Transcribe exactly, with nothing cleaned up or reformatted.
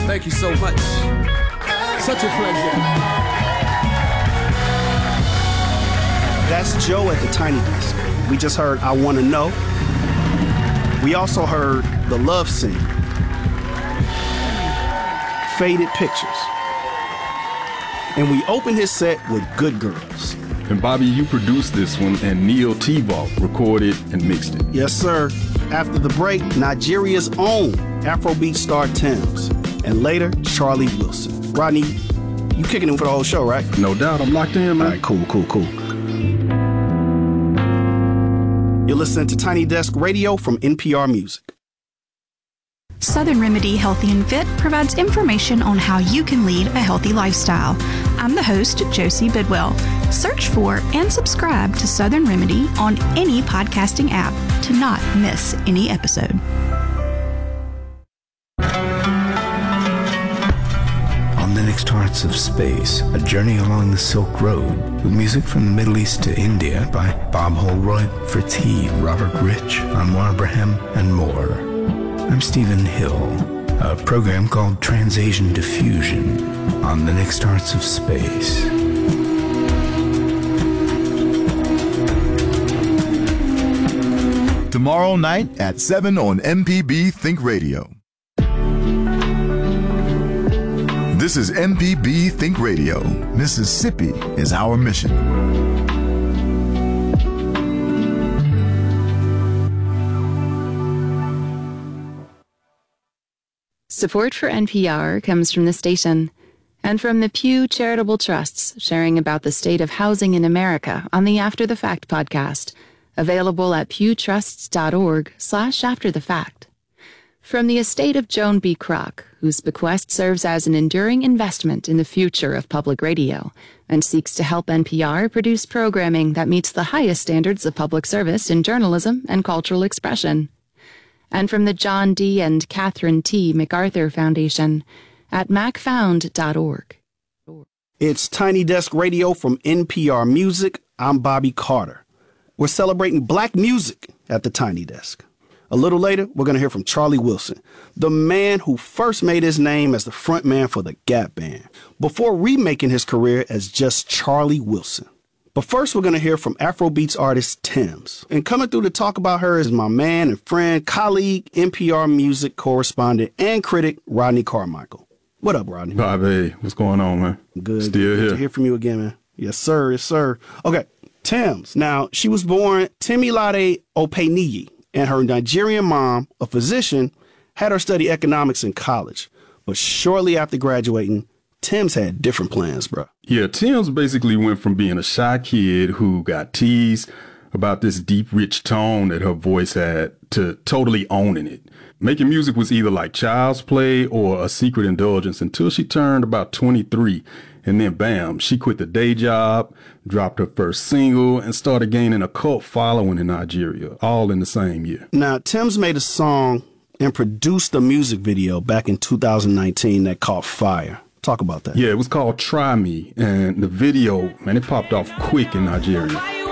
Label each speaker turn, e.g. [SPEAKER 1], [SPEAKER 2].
[SPEAKER 1] Thank you so much. Such a pleasure.
[SPEAKER 2] That's Joe at the Tiny Desk. We just heard I Wanna Know. We also heard The Love Scene, Faded Pictures. And we opened his set with Good Girls.
[SPEAKER 3] And Bobby, you produced this one, and Neil T-Vault recorded and mixed it.
[SPEAKER 2] Yes, sir. After the break, Nigeria's own Afrobeat star Tems. And later, Charlie Wilson. Rodney, you kicking him for the whole show, right?
[SPEAKER 3] No doubt. I'm locked in, man.
[SPEAKER 2] All right, cool, cool, cool. You're listening to Tiny Desk Radio from N P R Music.
[SPEAKER 4] Southern Remedy Healthy and Fit provides information on how you can lead a healthy lifestyle. I'm the host, Josie Bidwell. Search for and subscribe to Southern Remedy on any podcasting app to not miss any episode.
[SPEAKER 5] On the Next Hearts of Space, a journey along the Silk Road, with music from the Middle East to India by Bob Holroyd, Fritz Heed, Robert Rich, Anwar Ibrahim, and more. I'm Stephen Hill, a program called Trans-Asian Diffusion on the Next Hearts of Space.
[SPEAKER 6] Tomorrow night at seven on M P B Think Radio. This is M P B Think Radio. Mississippi is our mission.
[SPEAKER 7] Support for N P R comes from the station and from the Pew Charitable Trusts, sharing about the state of housing in America on the After the Fact podcast, available at pewtrusts.org slash after the fact. From the estate of Joan B. Kroc, whose bequest serves as an enduring investment in the future of public radio and seeks to help N P R produce programming that meets the highest standards of public service in journalism and cultural expression. And from the John D. and Catherine T. MacArthur Foundation at mac found dot org.
[SPEAKER 2] It's Tiny Desk Radio from N P R Music. I'm Bobby Carter. We're celebrating black music at the Tiny Desk. A little later, we're going to hear from Charlie Wilson, the man who first made his name as the frontman for the Gap Band, before remaking his career as just Charlie Wilson. But first, we're going to hear from Afrobeats artist Tems. And coming through to talk about her is my man and friend, colleague, N P R Music correspondent, and critic, Rodney Carmichael. What up, Rodney?
[SPEAKER 3] Bobby, what's going on, man?
[SPEAKER 2] Good.
[SPEAKER 3] Still
[SPEAKER 2] Good
[SPEAKER 3] here.
[SPEAKER 2] to hear from you again, man. Yes, sir. Yes, sir. Okay, Tems. Now, she was born Temilade Openiyi, and her Nigerian mom, a physician, had her study economics in college. But shortly after graduating, Tems had different plans, bro.
[SPEAKER 3] Yeah, Tems basically went from being a shy kid who got teased about this deep, rich tone that her voice had to totally owning it. Making music was either like child's play or a secret indulgence until she turned about twenty-three. And then, bam, she quit the day job, dropped her first single, and started gaining a cult following in Nigeria, all in the same year.
[SPEAKER 2] Now, Tems made a song and produced a music video back in two thousand nineteen that caught fire. Talk about that.
[SPEAKER 3] Yeah, it was called Try Me, and the video, man, it popped off quick in Nigeria.